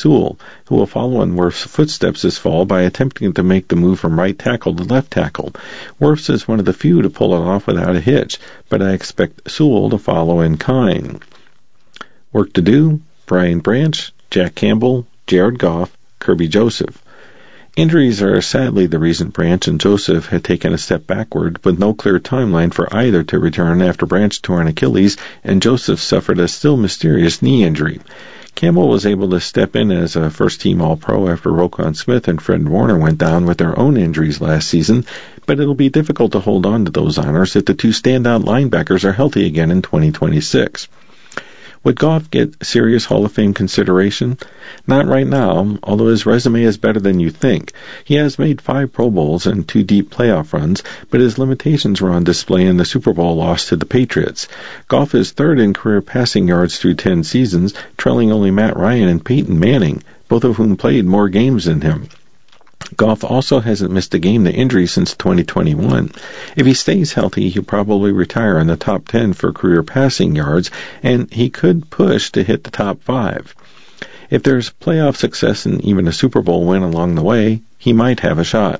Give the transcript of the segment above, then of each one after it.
Sewell, who will follow in Wirfs' footsteps this fall by attempting to make the move from right tackle to left tackle. Wirfs is one of the few to pull it off without a hitch, but I expect Sewell to follow in kind. Work to do: Brian Branch, Jack Campbell, Jared Goff, Kirby Joseph. Injuries are sadly the reason Branch and Joseph had taken a step backward, with no clear timeline for either to return after Branch tore an Achilles and Joseph suffered a still mysterious knee injury. Campbell was able to step in as a first-team All-Pro after Roquan Smith and Fred Warner went down with their own injuries last season, but it'll be difficult to hold on to those honors if the two standout linebackers are healthy again in 2026. Would Goff get serious Hall of Fame consideration? Not right now, although his resume is better than you think. He has made 5 Pro Bowls and 2 deep playoff runs, but his limitations were on display in the Super Bowl loss to the Patriots. Goff is 3rd in career passing yards through 10 seasons, trailing only Matt Ryan and Peyton Manning, both of whom played more games than him. Goff also hasn't missed a game to injury since 2021. If he stays healthy, he'll probably retire in the top 10 for career passing yards, and he could push to hit the top 5. If there's playoff success and even a Super Bowl win along the way, he might have a shot.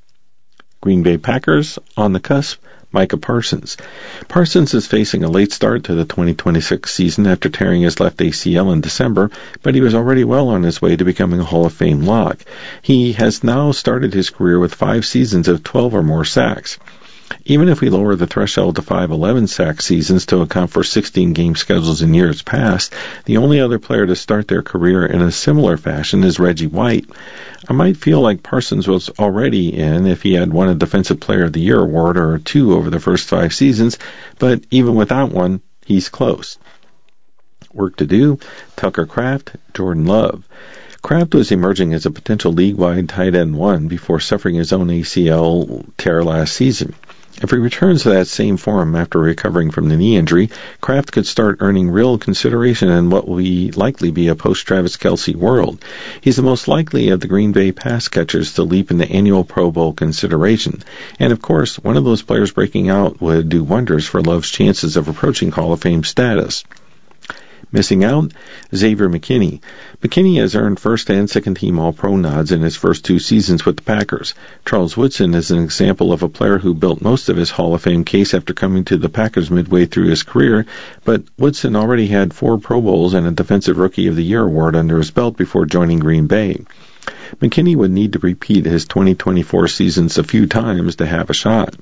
Green Bay Packers, on the cusp, Micah Parsons. Parsons is facing a late start to the 2026 season after tearing his left ACL in December, but he was already well on his way to becoming a Hall of Fame lock. He has now started his career with 5 seasons of 12 or more sacks. Even if we lower the threshold to 5 11-sack seasons to account for 16-game schedules in years past, the only other player to start their career in a similar fashion is Reggie White. I might feel like Parsons was already in if he had won a Defensive Player of the Year award or 2 over the first 5 seasons, but even without one, he's close. Work to do: Tucker Kraft, Jordan Love. Kraft was emerging as a potential league-wide tight end 1 before suffering his own ACL tear last season. If he returns to that same form after recovering from the knee injury, Kraft could start earning real consideration in what will likely be a post-Travis Kelce world. He's the most likely of the Green Bay pass catchers to leap into annual Pro Bowl consideration. And of course, one of those players breaking out would do wonders for Love's chances of approaching Hall of Fame status. Missing out? Xavier McKinney. McKinney has earned first and second team All-Pro nods in his first 2 seasons with the Packers. Charles Woodson is an example of a player who built most of his Hall of Fame case after coming to the Packers midway through his career, but Woodson already had 4 Pro Bowls and a Defensive Rookie of the Year award under his belt before joining Green Bay. McKinney would need to repeat his 2024 seasons a few times to have a shot.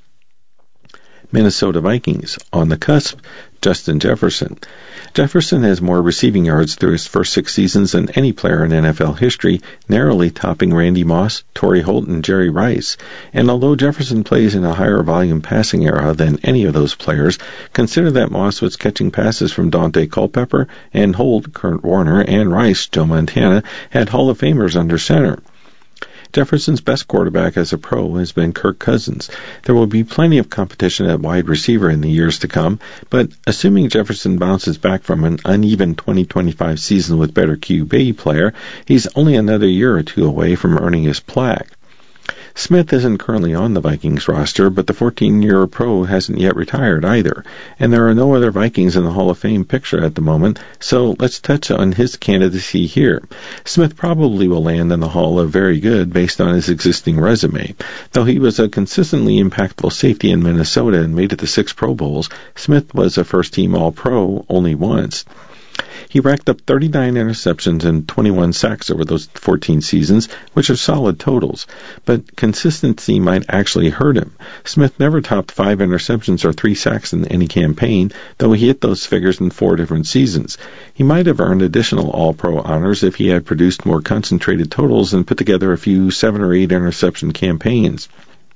Minnesota Vikings, on the cusp, Justin Jefferson. Jefferson has more receiving yards through his first 6 seasons than any player in NFL history, narrowly topping Randy Moss, Torrey Holt, and Jerry Rice. And although Jefferson plays in a higher volume passing era than any of those players, consider that Moss was catching passes from Dante Culpepper, and Holt, Kurt Warner, and Rice, Joe Montana, had Hall of Famers under center. Jefferson's best quarterback as a pro has been Kirk Cousins. There will be plenty of competition at wide receiver in the years to come, but assuming Jefferson bounces back from an uneven 2025 season with better QB player, he's only another year or 2 away from earning his plaque. Smith isn't currently on the Vikings roster, but the 14-year pro hasn't yet retired either, and there are no other Vikings in the Hall of Fame picture at the moment, so let's touch on his candidacy here. Smith probably will land in the Hall of Very Good based on his existing resume. Though he was a consistently impactful safety in Minnesota and made it to 6 Pro Bowls, Smith was a first-team All-Pro only once. He racked up 39 interceptions and 21 sacks over those 14 seasons, which are solid totals. But consistency might actually hurt him. Smith never topped 5 interceptions or 3 sacks in any campaign, though he hit those figures in 4 different seasons. He might have earned additional All-Pro honors if he had produced more concentrated totals and put together a few 7 or 8 interception campaigns.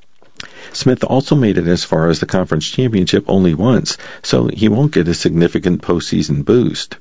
Smith also made it as far as the conference championship only once, so he won't get a significant postseason boost.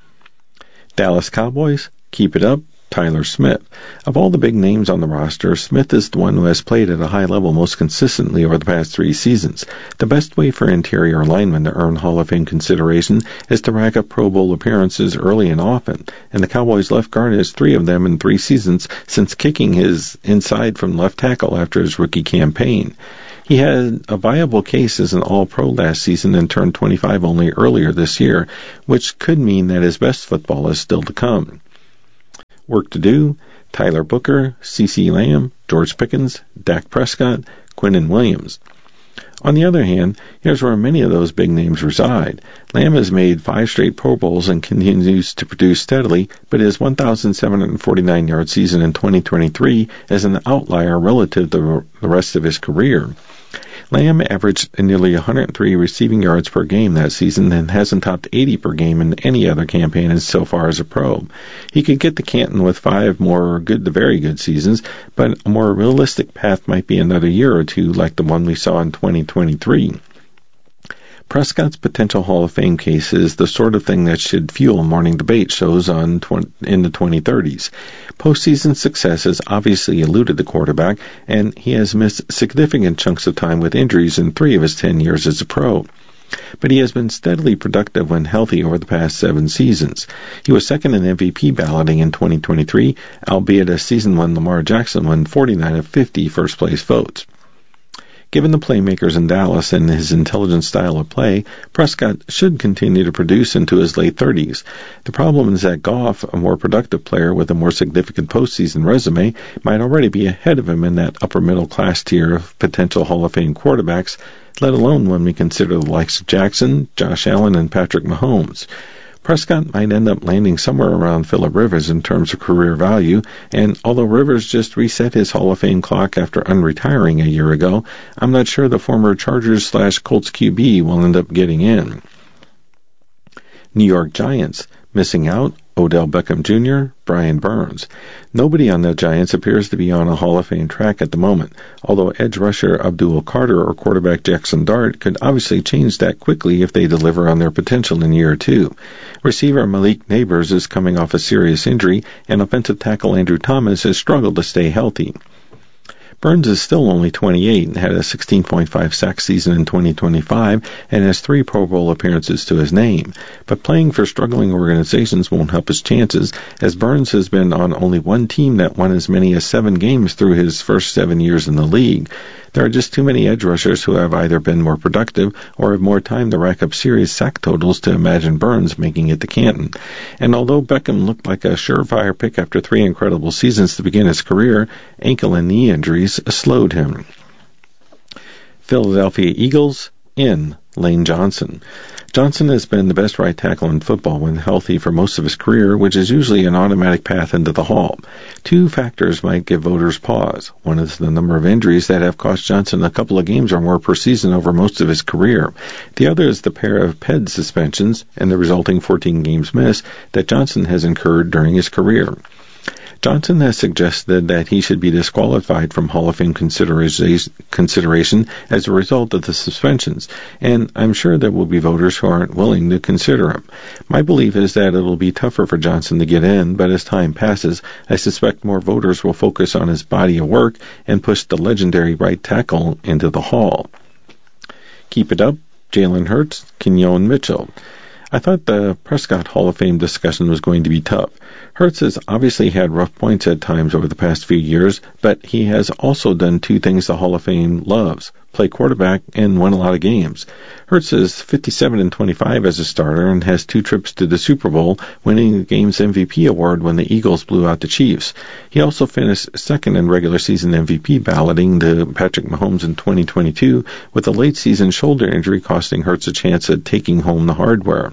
Dallas Cowboys, keep it up, Tyler Smith. Of all the big names on the roster, Smith is the one who has played at a high level most consistently over the past 3 seasons. The best way for interior linemen to earn Hall of Fame consideration is to rack up Pro Bowl appearances early and often, and the Cowboys left guard has 3 of them in 3 seasons since kicking his inside from left tackle after his rookie campaign. He had a viable case as an All-Pro last season and turned 25 only earlier this year, which could mean that his best football is still to come. Work to do: Tyler Booker, CeCe Lamb, George Pickens, Dak Prescott, Quinnen Williams. On the other hand, here's where many of those big names reside. Lamb has made 5 straight Pro Bowls and continues to produce steadily, but his 1,749-yard season in 2023 is an outlier relative to the rest of his career. Lamb averaged nearly 103 receiving yards per game that season and hasn't topped 80 per game in any other campaign so far as a pro. He could get to Canton with 5 more good to very good seasons, but a more realistic path might be another year or two like the one we saw in 2023. Prescott's potential Hall of Fame case is the sort of thing that should fuel morning debate shows in the 2030s. Postseason success has obviously eluded the quarterback, and he has missed significant chunks of time with injuries in 3 of his 10 years as a pro. But he has been steadily productive when healthy over the past 7 seasons. He was second in MVP balloting in 2023, albeit a season when Lamar Jackson won 49 of 50 first-place votes. Given the playmakers in Dallas and his intelligent style of play, Prescott should continue to produce into his late 30s. The problem is that Goff, a more productive player with a more significant postseason resume, might already be ahead of him in that upper-middle-class tier of potential Hall of Fame quarterbacks, let alone when we consider the likes of Jackson, Josh Allen, and Patrick Mahomes. Prescott might end up landing somewhere around Phillip Rivers in terms of career value, and although Rivers just reset his Hall of Fame clock after unretiring a year ago, I'm not sure the former Chargers/Colts QB will end up getting in. New York Giants. Missing out: Odell Beckham Jr., Brian Burns. Nobody on the Giants appears to be on a Hall of Fame track at the moment, although edge rusher Abdul Carter or quarterback Jackson Dart could obviously change that quickly if they deliver on their potential in year 2. Receiver Malik Nabers is coming off a serious injury, and offensive tackle Andrew Thomas has struggled to stay healthy. Burns is still only 28 and had a 16.5 sack season in 2025 and has 3 Pro Bowl appearances to his name. But playing for struggling organizations won't help his chances, as Burns has been on only one team that won as many as 7 games through his first 7 years in the league. There are just too many edge rushers who have either been more productive or have more time to rack up serious sack totals to imagine Burns making it to Canton. And although Beckham looked like a surefire pick after 3 incredible seasons to begin his career, ankle and knee injuries slowed him. Philadelphia Eagles. In Lane Johnson. Johnson has been the best right tackle in football when healthy for most of his career, which is usually an automatic path into the Hall. 2 factors might give voters pause. One is the number of injuries that have cost Johnson a couple of games or more per season over most of his career. The other is the pair of PED suspensions and the resulting 14 games missed that Johnson has incurred during his career. Johnson has suggested that he should be disqualified from Hall of Fame consideration as a result of the suspensions, and I'm sure there will be voters who aren't willing to consider him. My belief is that it will be tougher for Johnson to get in, but as time passes, I suspect more voters will focus on his body of work and push the legendary right tackle into the Hall. Keep it up, Jalen Hurts, Kenyon Mitchell. I thought the Prescott Hall of Fame discussion was going to be tough. Hurts has obviously had rough points at times over the past few years, but he has also done 2 things the Hall of Fame loves: play quarterback and win a lot of games. Hurts is 57-25 as a starter and has 2 trips to the Super Bowl, winning the game's MVP award when the Eagles blew out the Chiefs. He also finished second in regular season MVP balloting to Patrick Mahomes in 2022, with a late season shoulder injury costing Hurts a chance at taking home the hardware.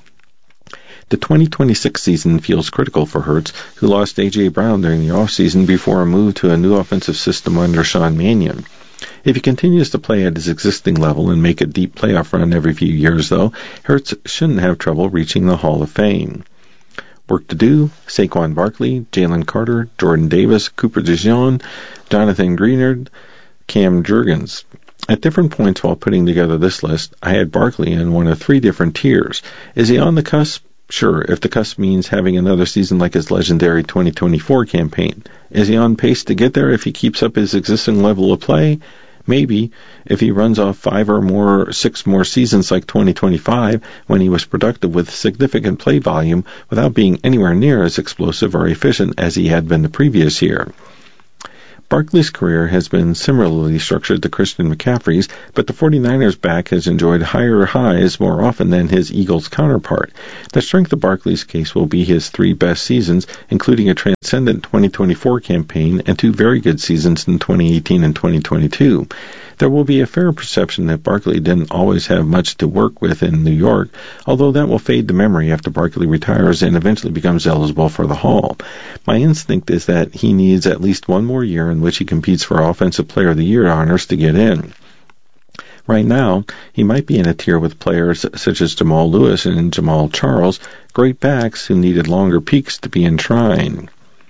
The 2026 season feels critical for Hurts, who lost A.J. Brown during the offseason before a move to a new offensive system under Sean Mannion. If he continues to play at his existing level and make a deep playoff run every few years, though, Hurts shouldn't have trouble reaching the Hall of Fame. Work to do: Saquon Barkley, Jalen Carter, Jordan Davis, Cooper DeJean, Jonathan Greenard, Cam Jurgens. At different points while putting together this list, I had Barkley in one of 3 different tiers. Is he on the cusp? Sure, if the cusp means having another season like his legendary 2024 campaign. Is he on pace to get there if he keeps up his existing level of play? Maybe, if he runs off 5 or 6 more seasons like 2025, when he was productive with significant play volume without being anywhere near as explosive or efficient as he had been the previous year. Barkley's career has been similarly structured to Christian McCaffrey's, but the 49ers back has enjoyed higher highs more often than his Eagles counterpart. The strength of Barkley's case will be his 3 best seasons, including a transcendent 2024 campaign and 2 very good seasons in 2018 and 2022. There will be a fair perception that Barkley didn't always have much to work with in New York, although that will fade to memory after Barkley retires and eventually becomes eligible for the Hall. My instinct is that he needs at least one more year in which he competes for Offensive Player of the Year honors to get in. Right now, he might be in a tier with players such as Jamal Lewis and Jamal Charles, great backs who needed longer peaks to be enshrined.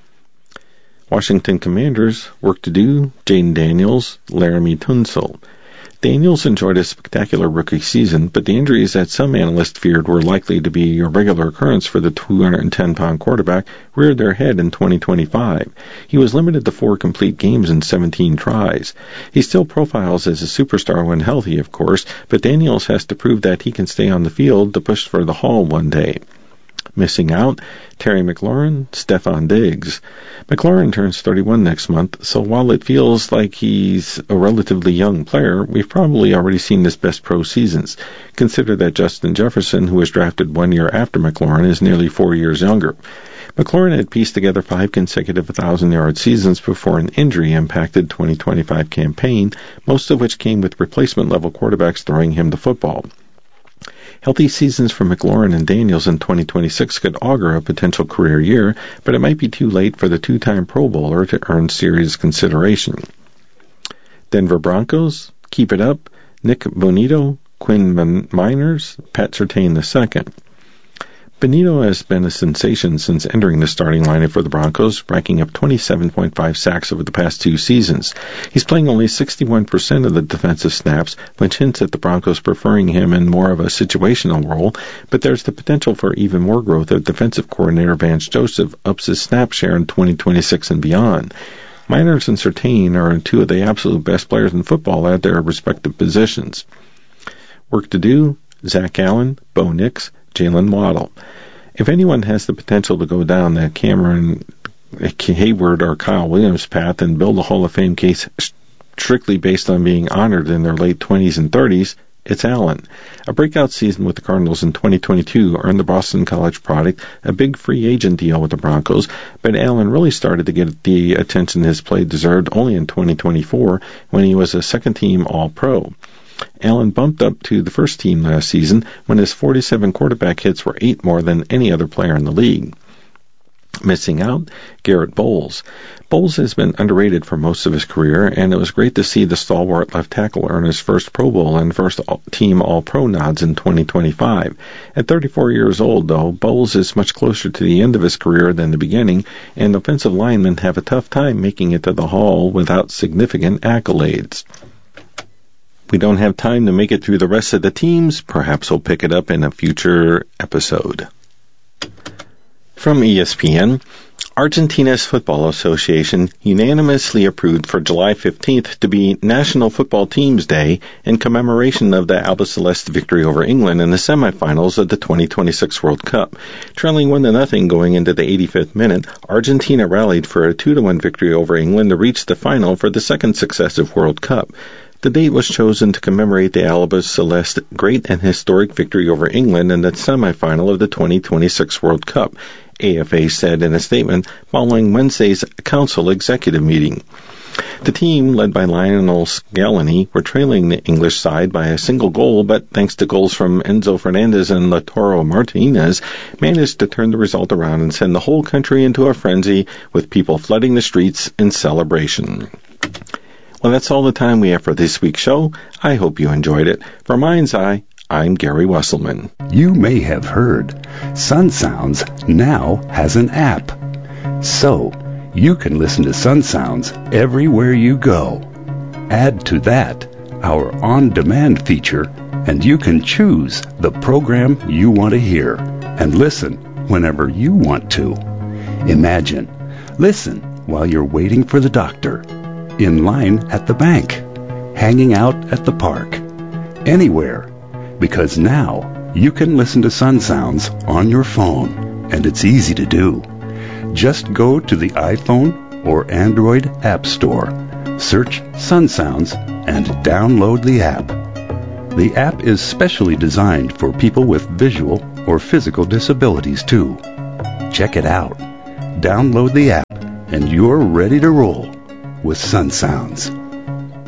Washington Commanders, work to do, Jaden Daniels, Laramie Tunsil. Daniels enjoyed a spectacular rookie season, but the injuries that some analysts feared were likely to be a regular occurrence for the 210-pound quarterback reared their head in 2025. He was limited to 4 complete games in 17 tries. He still profiles as a superstar when healthy, of course, but Daniels has to prove that he can stay on the field to push for the Hall one day. Missing out, Terry McLaurin, Stephon Diggs. McLaurin turns 31 next month, so while it feels like he's a relatively young player, we've probably already seen his best pro seasons. Consider that Justin Jefferson, who was drafted 1 year after McLaurin, is nearly 4 years younger. McLaurin had pieced together 5 consecutive 1,000-yard seasons before an injury-impacted 2025 campaign, most of which came with replacement-level quarterbacks throwing him the football. Healthy seasons for McLaurin and Daniels in 2026 could augur a potential career year, but it might be too late for the 2-time Pro Bowler to earn serious consideration. Denver Broncos, keep it up, Nick Bonito, Quinn Miners, Pat Surtain II. Bonito has been a sensation since entering the starting lineup for the Broncos, racking up 27.5 sacks over the past 2 seasons. He's playing only 61% of the defensive snaps, which hints at the Broncos preferring him in more of a situational role, but there's the potential for even more growth if defensive coordinator Vance Joseph ups his snap share in 2026 and beyond. Miners and Surtain are 2 of the absolute best players in football at their respective positions. Work to do, Zach Allen, Bo Nix, Jalen Waddle. If anyone has the potential to go down that Cameron Hayward or Kyle Williams path and build a Hall of Fame case strictly based on being honored in their late 20s and 30s, it's Allen. A breakout season with the Cardinals in 2022 earned the Boston College product a big free agent deal with the Broncos, but Allen really started to get the attention his play deserved only in 2024 when he was a second-team All-Pro. Allen bumped up to the first team last season when his 47 quarterback hits were 8 more than any other player in the league. Missing out, Garrett Bowles. Bowles has been underrated for most of his career, and it was great to see the stalwart left tackle earn his first Pro Bowl and first team All-Pro nods in 2025. At 34 years old, though, Bowles is much closer to the end of his career than the beginning, and offensive linemen have a tough time making it to the Hall without significant accolades. We don't have time to make it through the rest of the teams. Perhaps we'll pick it up in a future episode. From ESPN, Argentina's Football Association unanimously approved for July 15th to be National Football Teams Day in commemoration of the Albiceleste victory over England in the semifinals of the 2026 World Cup. Trailing 1-0 going into the 85th minute, Argentina rallied for a 2-1 victory over England to reach the final for the second successive World Cup. The date was chosen to commemorate the Albiceleste great and historic victory over England in the semifinal of the 2026 World Cup, AFA said in a statement following Wednesday's council executive meeting. The team, led by Lionel Scaloni, were trailing the English side by a single goal, but thanks to goals from Enzo Fernandez and Lautaro Martinez, managed to turn the result around and send the whole country into a frenzy, with people flooding the streets in celebration. Well, that's all the time we have for this week's show. I hope you enjoyed it. For Mind's Eye, I'm Gary Wesselman. You may have heard Sun Sounds now has an app. So, you can listen to Sun Sounds everywhere you go. Add to that our on-demand feature, and you can choose the program you want to hear and listen whenever you want to. Imagine, listen while you're waiting for the doctor, in line at the bank, hanging out at the park, anywhere, because now you can listen to Sun Sounds on your phone, and it's easy to do. Just go to the iPhone or Android App Store. Search Sun Sounds and download the app. The app is specially designed for people with visual or physical disabilities too. Check it out. Download the app and you're ready to roll with Sun Sounds.